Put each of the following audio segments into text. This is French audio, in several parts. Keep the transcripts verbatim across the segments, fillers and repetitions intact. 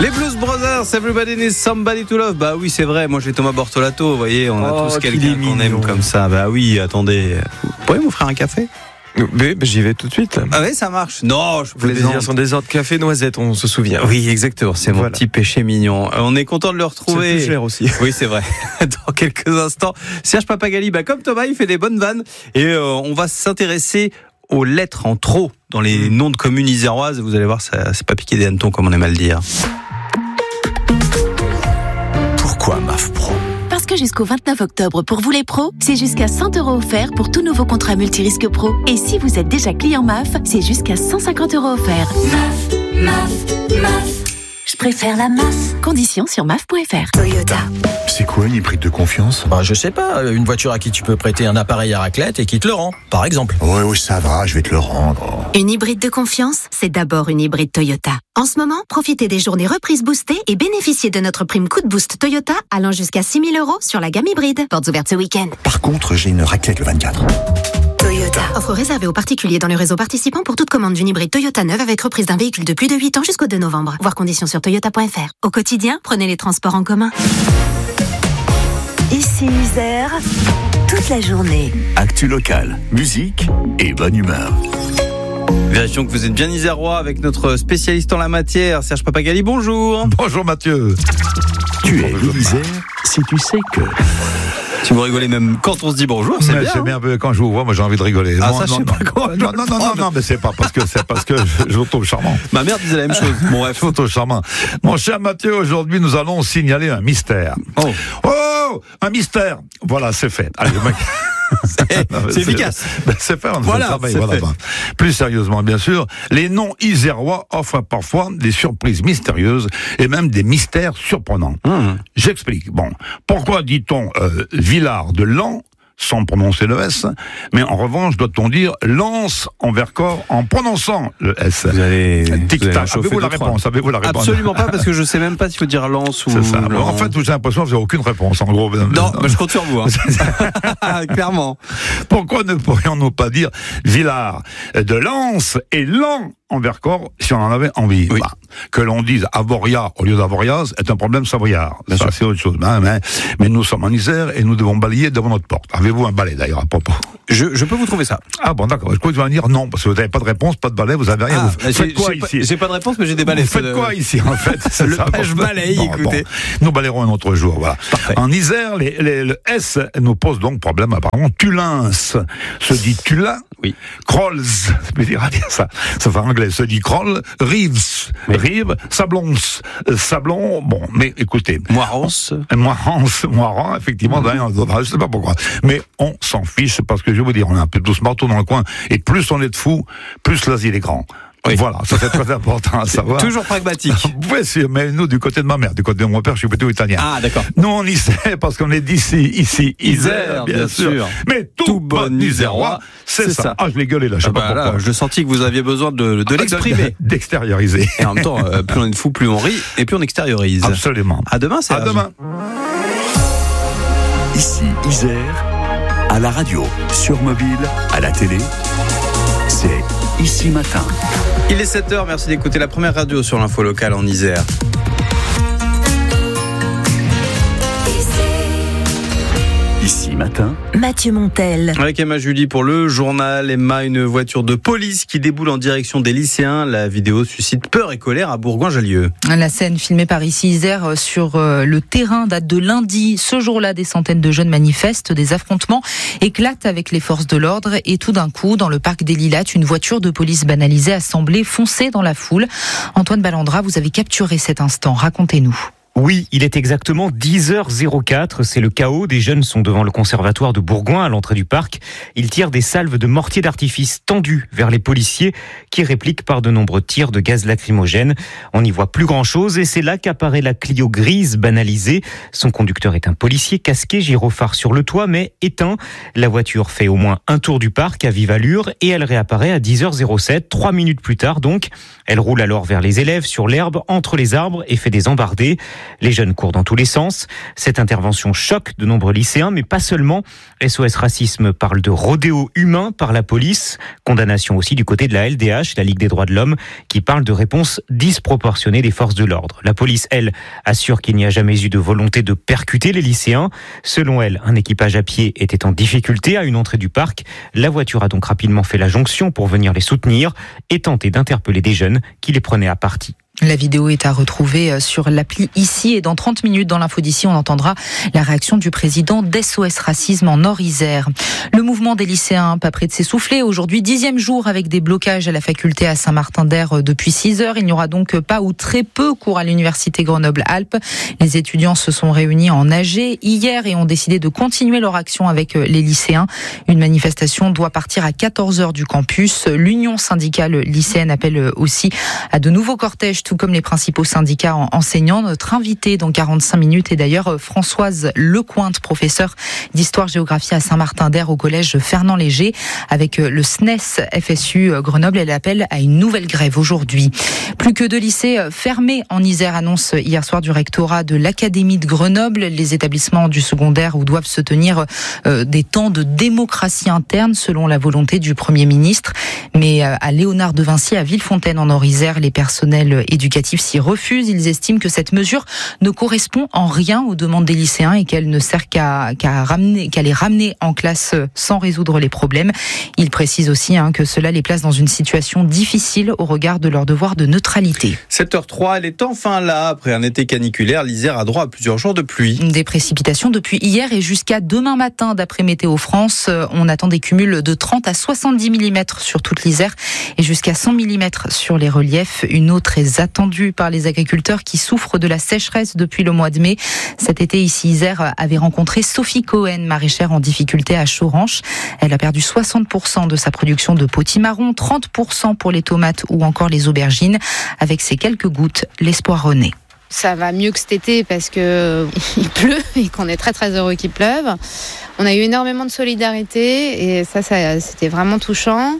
Les Blues Brothers, Everybody Needs Somebody to Love. Bah oui, c'est vrai, moi j'ai Thomas Bortolato, vous voyez, on a oh, tous quelqu'un qu'on aime comme ça. Bah oui, attendez, vous pourriez m'offrir un café ? Oui, j'y vais tout de suite. Ah oui, ça marche. Non, je plaisante. Les désirs sont des ordres café noisette, on se souvient. Oui, exactement, c'est voilà. Mon petit péché mignon. On est content de le retrouver. C'est plus cher aussi. Oui, c'est vrai. Dans quelques instants, Serge Papagali, bah comme Thomas, il fait des bonnes vannes et euh, on va s'intéresser aux lettres en trop dans les noms de communes iséroises. Vous allez voir, ça, c'est pas piqué des hannetons comme on aime à le dire. Pourquoi M A F Pro ? Parce que jusqu'au vingt-neuf octobre, pour vous les pros, c'est jusqu'à cent euros offerts pour tout nouveau contrat multirisque pro. Et si vous êtes déjà client M A F, c'est jusqu'à cent cinquante euros offerts. M A F, M A F, M A F. Je préfère la M A F. Conditions sur M A F point F R. Toyota. C'est quoi une hybride de confiance ? Bah, je sais pas, une voiture à qui tu peux prêter un appareil à raclette et qui te le rend, par exemple. Ouais, ouais, ça va, je vais te le rendre. Une hybride de confiance, c'est d'abord une hybride Toyota. En ce moment, profitez des journées reprises boostées et bénéficiez de notre prime coup de boost Toyota allant jusqu'à six mille euros sur la gamme hybride. Portes ouvertes ce week-end. Par contre, j'ai une raclette le vingt-quatre. Toyota. Offre réservée aux particuliers dans le réseau participant pour toute commande d'une hybride Toyota neuve avec reprise d'un véhicule de plus de huit ans jusqu'au deux novembre. Voir conditions sur toyota point F R. Au quotidien, prenez les transports en commun. Ici Isère, toute la journée. Actu locale, musique et bonne humeur. Vérifions que vous êtes bien isérois avec notre spécialiste en la matière, Serge Papagali. Bonjour. Bonjour Mathieu. Tu es l'Isère si tu sais que... Si vous rigolez même quand on se dit bonjour, c'est mais bien. C'est hein. bien, quand je vous vois, moi j'ai envie de rigoler. Ah, moi, ça, non, je sais non, pas comment. non, non, non, non, non, mais c'est pas parce que c'est parce que je, je vous trouve charmant. Ma mère disait la même chose. Bon, bref. Je vous trouve charmant. Mon cher Mathieu, aujourd'hui, nous allons signaler un mystère. Oh. Oh, un mystère. Voilà, c'est fait. Allez, le mec. C'est, non, c'est efficace. Ben, c'est fait, on voilà, fait le travail. c'est Voilà, fait. ben. Plus sérieusement, bien sûr, les noms isérois offrent parfois des surprises mystérieuses et même des mystères surprenants. Mmh. J'explique. Bon, pourquoi dit-on euh, Villard de Lans sans prononcer le S, mais en revanche, doit-on dire Lance en Vercors en prononçant le S. Vous allez, Tic-tac. Avez-vous la réponse? Avez-vous la réponse? Absolument pas, parce que je sais même pas s'il faut dire Lance ou... C'est ça. Bon, en fait, j'ai l'impression que vous n'avez aucune réponse, en gros. Non, mais je compte sur vous. Hein. Clairement. Pourquoi ne pourrions-nous pas dire Villard de Lens et Lan en Vercors si on en avait envie? Oui. Bah, que l'on dise Avoria au lieu d'Avoriaz est un problème savoyard. Bien ça, sûr. c'est autre chose. Mais, mais, mais nous sommes en Isère et nous devons balayer devant notre porte. Avez-vous un balai d'ailleurs à propos? Je, je peux vous trouver ça. Ah bon, d'accord. Je crois que vous allez dire non, parce que vous n'avez pas de réponse, pas de balai, vous avez rien. Ah, vous faites quoi j'ai ici? pas, j'ai pas de réponse, mais j'ai des balais. Vous faites de... quoi ici, en fait? C'est Le ça, page bon, balaye, bon, écoutez. Bon. Nous balayerons un autre jour, voilà. Parfait. En Isère, les, les, le S nous pose donc problème, apparemment. Tulins se dit Tulin. Oui. Crolls, je peux dire ça, ça fait anglais, se dit Kroll. Rives, Oui. Rive, Sablons, euh, Sablon, bon, mais écoutez. Moirance. Moirance, Moiran, effectivement, mm-hmm. Je sais pas pourquoi. Mais on s'en fiche, parce que je vais vous dire, on est un peu tous marteaux dans le coin, et plus on est de fous, plus l'asile est grand. Oui. Voilà, ça c'est très important à savoir. Toujours pragmatique. Oui, sûr, mais nous, du côté de ma mère, du côté de mon père, je suis plutôt italien. Ah, d'accord. Nous, on y sait, parce qu'on est d'ici, ici, Isère, bien, bien sûr. sûr. Mais tout, Tout bon bon Isérois, c'est, c'est ça. ça. Ah, je l'ai gueulé là, je sais Ah pas bah là, pourquoi. je senti que vous aviez besoin de, de l'exprimer. D'extérioriser. Et en même temps, euh, plus on est de fous, plus on rit, et plus on extériorise. Absolument. À demain, c'est À demain. Ici Isère, à la radio, sur mobile, à la télé, c'est Ici Matin. Il est sept heures, merci d'écouter la première radio sur l'info locale en Isère. Ici Matin. Mathieu Montel. Avec Emma Julie pour le journal. Emma, une voiture de police qui déboule en direction des lycéens. La vidéo suscite peur et colère à Bourgoin-Jallieu. La scène filmée par Ici Isère sur le terrain date de lundi. Ce jour-là, des centaines de jeunes manifestent. Des affrontements éclatent avec les forces de l'ordre. Et tout d'un coup, dans le parc des Lilas, une voiture de police banalisée a semblé foncer dans la foule. Antoine Ballandra, vous avez capturé cet instant. Racontez-nous. Oui, il est exactement dix heures zéro quatre, c'est le chaos. Des jeunes sont devant le conservatoire de Bourgoin à l'entrée du parc. Ils tirent des salves de mortier d'artifice tendues vers les policiers qui répliquent par de nombreux tirs de gaz lacrymogène. On n'y voit plus grand-chose et c'est là qu'apparaît la Clio grise banalisée. Son conducteur est un policier casqué, gyrophare sur le toit mais éteint. La voiture fait au moins un tour du parc à vive allure et elle réapparaît à dix heures zéro sept, trois minutes plus tard donc. Elle roule alors vers les élèves sur l'herbe, entre les arbres et fait des embardées. Les jeunes courent dans tous les sens. Cette intervention choque de nombreux lycéens, mais pas seulement. S O S Racisme parle de rodéo humain par la police. Condamnation aussi du côté de la L D H, la Ligue des droits de l'homme, qui parle de réponses disproportionnées des forces de l'ordre. La police, elle, assure qu'il n'y a jamais eu de volonté de percuter les lycéens. Selon elle, un équipage à pied était en difficulté à une entrée du parc. La voiture a donc rapidement fait la jonction pour venir les soutenir et tenter d'interpeller des jeunes qui les prenaient à partie. La vidéo est à retrouver sur l'appli Ici et dans trente minutes dans l'info d'ici, on entendra la réaction du président d'S O S Racisme en Nord-Isère. Le mouvement des lycéens, pas près de s'essouffler. Aujourd'hui, dixième jour avec des blocages à la faculté à Saint-Martin-d'Air depuis six heures. Il n'y aura donc pas ou très peu cours à l'université Grenoble-Alpes. Les étudiants se sont réunis en A G hier et ont décidé de continuer leur action avec les lycéens. Une manifestation doit partir à quatorze heures du campus. L'Union syndicale lycéenne appelle aussi à de nouveaux cortèges, tout comme les principaux syndicats enseignants. Notre invité dans quarante-cinq minutes est d'ailleurs Françoise Lecointe, professeure d'histoire-géographie à Saint-Martin-d'Air au collège Fernand Léger. Avec le S N E S F S U Grenoble, elle appelle à une nouvelle grève aujourd'hui. Plus que deux lycées fermés en Isère, annonce hier soir du rectorat de l'Académie de Grenoble. Les établissements du secondaire où doivent se tenir euh, des temps de démocratie interne selon la volonté du Premier ministre. Mais euh, à Léonard de Vinci, à Villefontaine en Nord-Isère, les personnels éducatifs s'y refusent. Ils estiment que cette mesure ne correspond en rien aux demandes des lycéens et qu'elle ne sert qu'à, qu'à, ramener, qu'à les ramener en classe sans résoudre les problèmes. Ils précisent aussi hein, que cela les place dans une situation difficile au regard de leur devoir de neutralité. sept heures trois, elle est enfin là. Après un été caniculaire, l'Isère a droit à plusieurs jours de pluie. Des précipitations depuis hier et jusqu'à demain matin d'après Météo France. On attend des cumuls de trente à soixante-dix millimètres sur toute l'Isère et jusqu'à cent millimètres sur les reliefs. Une eau très attendue par les agriculteurs qui souffrent de la sécheresse depuis le mois de mai. Cet été, ici, Isère avait rencontré Sophie Cohen, maraîchère en difficulté à Choranche. Elle a perdu soixante pour cent de sa production de potimarron, trente pour cent pour les tomates ou encore les aubergines. Avec ces quelques gouttes, l'espoir renaît. Ça va mieux que cet été parce que il pleut et qu'on est très très heureux qu'il pleuve. On a eu énormément de solidarité et ça, ça c'était vraiment touchant.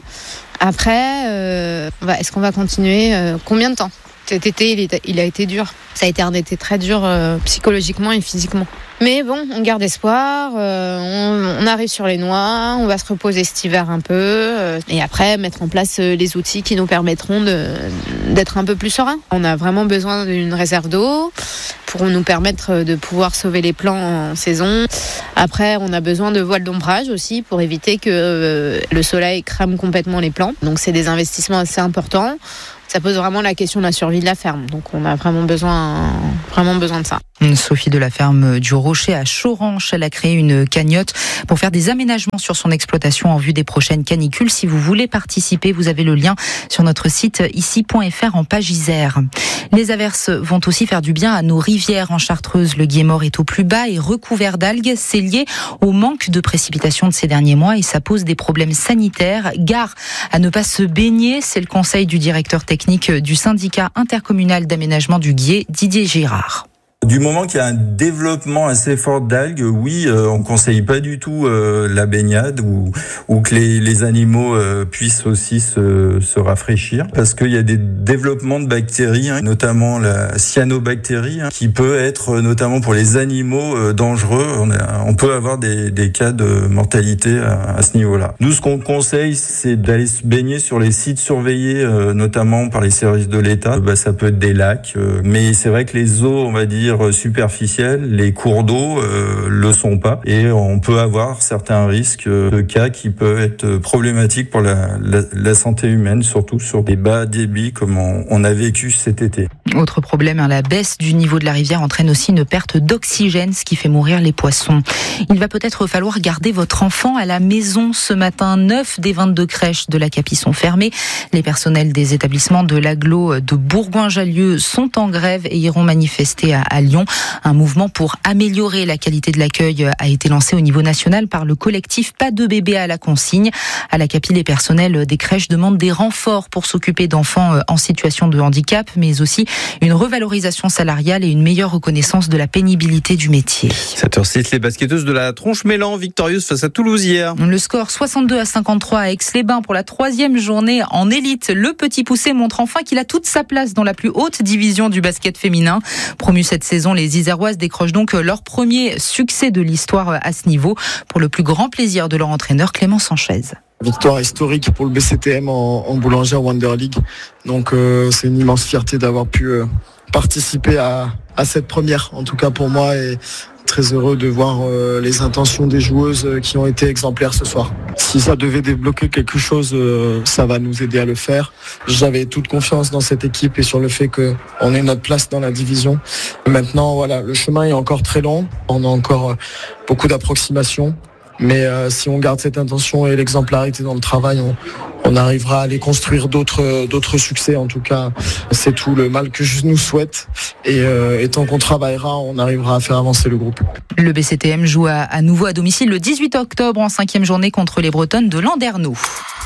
Après, euh, est-ce qu'on va continuer euh, combien de temps ? Cet été, il, est, il a été dur. Ça a été un été très dur euh, psychologiquement et physiquement. Mais bon, on garde espoir, euh, on, on arrive sur les noix, on va se reposer cet hiver un peu, euh, et après mettre en place euh, les outils qui nous permettront de, d'être un peu plus sereins. On a vraiment besoin d'une réserve d'eau pour nous permettre de pouvoir sauver les plants en saison. Après, on a besoin de voiles d'ombrage aussi pour éviter que euh, le soleil crame complètement les plants. Donc c'est des investissements assez importants. Ça pose vraiment la question de la survie de la ferme. Donc on a vraiment besoin, vraiment besoin de ça. Sophie de la ferme du Rocher à Choranche, elle a créé une cagnotte pour faire des aménagements sur son exploitation en vue des prochaines canicules. Si vous voulez participer, vous avez le lien sur notre site ici point f r en page Isère. Les averses vont aussi faire du bien à nos rivières. En Chartreuse, le Guémort est au plus bas et recouvert d'algues. C'est lié au manque de précipitations de ces derniers mois et ça pose des problèmes sanitaires. Gare à ne pas se baigner, c'est le conseil du directeur technique du syndicat intercommunal d'aménagement du Guiers, Didier Girard. Du moment qu'il y a un développement assez fort d'algues, oui, euh, on conseille pas du tout euh, la baignade ou, ou que les, les animaux euh, puissent aussi se, se rafraîchir, parce qu'il y a des développements de bactéries, hein, notamment la cyanobactérie, hein, qui peut être notamment pour les animaux euh, dangereux. On, a, on peut avoir des, des cas de mortalité à, à ce niveau-là. Nous, ce qu'on conseille, c'est d'aller se baigner sur les sites surveillés, euh, notamment par les services de l'État. Bah, ça peut être des lacs, euh, mais c'est vrai que les eaux, on va dire superficielles, les cours d'eau euh, le sont pas et on peut avoir certains risques euh, de cas qui peuvent être problématiques pour la, la, la santé humaine, surtout sur des bas débits comme on, on a vécu cet été. Autre problème, hein, la baisse du niveau de la rivière entraîne aussi une perte d'oxygène, ce qui fait mourir les poissons. Il va peut-être falloir garder votre enfant à la maison ce matin. neuf des vingt-deux crèches de la Capie sont fermées. Les personnels des établissements de l'agglo de Bourgoin-Jallieu sont en grève et iront manifester à, à Lyon. Un mouvement pour améliorer la qualité de l'accueil a été lancé au niveau national par le collectif Pas de bébé à la consigne. À la Capie, les personnels des crèches demandent des renforts pour s'occuper d'enfants en situation de handicap, mais aussi une revalorisation salariale et une meilleure reconnaissance de la pénibilité du métier. sept heures six, les basketteuses de la Tronche-Mélan victorieuses face à Toulouse hier. Le score soixante-deux à cinquante-trois à Aix-les-Bains pour la troisième journée en élite. Le petit poussé montre enfin qu'il a toute sa place dans la plus haute division du basket féminin. Promu cette saison saison, les Iséroises décrochent donc leur premier succès de l'histoire à ce niveau, pour le plus grand plaisir de leur entraîneur Clément Sanchez. Victoire historique pour le B C T M en, en Boulangère Wonder League. Donc euh, c'est une immense fierté d'avoir pu euh, participer à, à cette première, en tout cas pour moi, et très heureux de voir euh, les intentions des joueuses euh, qui ont été exemplaires ce soir. Si ça devait débloquer quelque chose, euh, ça va nous aider à le faire. J'avais toute confiance dans cette équipe et sur le fait qu'on ait notre place dans la division. Maintenant, voilà, le chemin est encore très long. On a encore euh, beaucoup d'approximations. Mais euh, si on garde cette intention et l'exemplarité dans le travail, on, on arrivera à aller construire d'autres d'autres succès. En tout cas, c'est tout le mal que je nous souhaite. Et, euh, et tant qu'on travaillera, on arrivera à faire avancer le groupe. Le B C T M joue à, à nouveau à domicile le dix-huit octobre en cinquième journée contre les Bretonnes de Landerneau.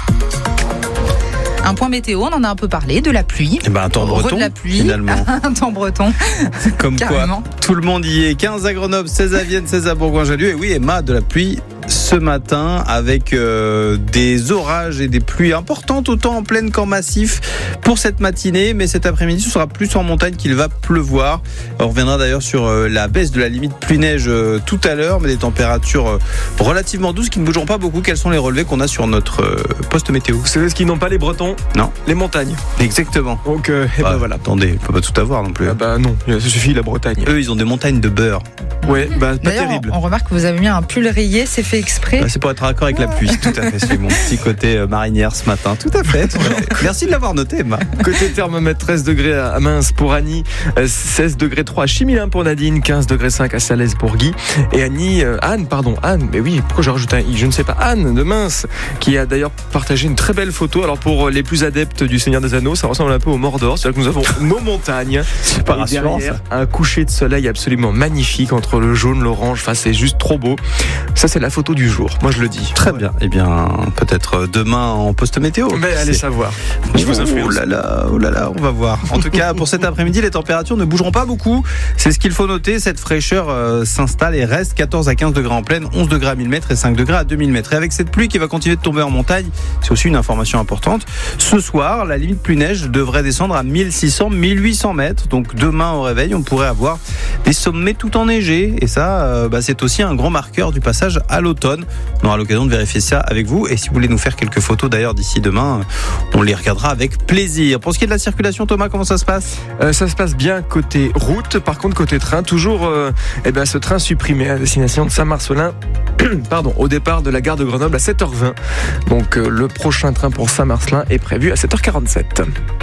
Un point météo, on en a un peu parlé, de la pluie. Et ben un temps breton, de la pluie, finalement. Un temps breton. Comme Carrément. quoi, tout le monde y est. quinze à Grenoble, seize à Vienne, seize à Bourgoin-Jallieu. Et oui, Emma, de la pluie ce matin avec euh, des orages et des pluies importantes, autant en plaine qu'en massif pour cette matinée. Mais cet après-midi, ce sera plus en montagne qu'il va pleuvoir. On reviendra d'ailleurs sur euh, la baisse de la limite pluie-neige euh, tout à l'heure, mais des températures euh, relativement douces qui ne bougeront pas beaucoup. Quels sont les relevés qu'on a sur notre euh, poste météo? Vous savez ce qu'ils n'ont pas les Bretons? Non. Les montagnes. Exactement. Donc, euh, et bah, ben voilà. Attendez, on peut pas tout avoir non plus. Ah bah non, ça suffit la Bretagne. Eux, ils ont des montagnes de beurre. Ouais, bah pas D'ailleurs, terrible. On, on remarque que vous avez mis un pull rayé, c'est fait exprès. Bah, c'est pour être raccord avec la pluie, tout à fait. C'est mon petit côté euh, marinière ce matin. Tout à fait. Tout à fait. Merci de l'avoir noté, Emma. Côté thermomètre, treize degrés à Mince pour Annie, seize degrés trois à Chimilin pour Nadine, quinze degrés cinq à Salaise pour Guy. Et Annie, euh, Anne, pardon, Anne, mais oui, pourquoi j'ai rajouté un i? Je ne sais pas. Anne de Mince, qui a d'ailleurs partagé une très belle photo. Alors pour les plus adeptes du Seigneur des Anneaux, ça ressemble un peu au Mordor. C'est-à-dire que nous avons nos montagnes. C'est pas rassurant, derrière, un coucher de soleil absolument magnifique entre le jaune, l'orange. Enfin, c'est juste trop beau. Ça, c'est la photo du jour. Moi, je le dis. Très bien. Eh bien, peut-être demain en post météo. Mais allez c'est... savoir. Je vous influence. Oh là là, oh là là, on va voir. En tout cas, pour cet après-midi, les températures ne bougeront pas beaucoup. C'est ce qu'il faut noter. Cette fraîcheur euh, s'installe et reste quatorze à quinze degrés en plaine, onze degrés à mille mètres et cinq degrés à deux mille mètres. Et avec cette pluie qui va continuer de tomber en montagne, c'est aussi une information importante. Ce soir, la limite pluie-neige devrait descendre à mille six cents, mille huit cents mètres. Donc demain au réveil, on pourrait avoir des sommets tout enneigés. Et ça, euh, bah, c'est aussi un gros marqueur du passage à l'automne. On aura l'occasion de vérifier ça avec vous. Et si vous voulez nous faire quelques photos d'ailleurs d'ici demain, on les regardera avec plaisir. Pour ce qui est de la circulation, Thomas, comment ça se passe ? euh, Ça se passe bien côté route. Par contre, côté train, toujours euh, eh ben, ce train supprimé à destination de Saint-Marcelin. Pardon, au départ de la gare de Grenoble à sept heures vingt. Donc euh, le prochain train pour Saint-Marcelin est prévu à sept heures quarante-sept.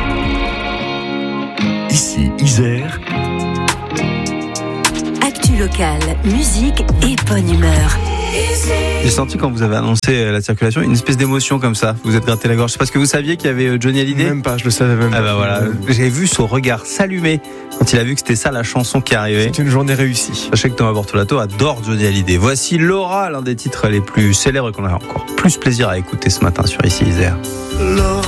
Ici, Isère. Actu locale, musique et bonne humeur. J'ai senti quand vous avez annoncé la circulation une espèce d'émotion comme ça. Vous êtes gratté la gorge. C'est parce que vous saviez qu'il y avait Johnny Hallyday ? Même pas, je le savais même pas. Ah bah voilà, j'ai vu son regard s'allumer quand il a vu que c'était ça la chanson qui arrivait. C'est une journée réussie. Sachez que Thomas Bortolato adore Johnny Hallyday. Voici Laura, l'un des titres les plus célèbres qu'on a encore plus plaisir à écouter ce matin sur Ici Isère.